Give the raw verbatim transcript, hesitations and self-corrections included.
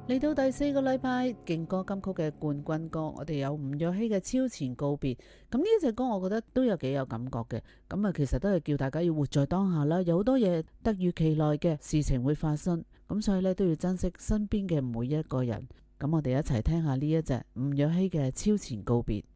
嚟到第四個禮拜勁歌金曲嘅冠軍歌，我哋有吳若希嘅超前告別。咁呢隻歌我覺得都有幾有感覺嘅。咁啊，其實都係叫大家要活在當下啦，有好多嘢突如其來嘅事情會發生，咁所以咧都要珍惜身邊嘅每一個人。咁我哋一齊聽下呢一隻吳若希嘅超前告別。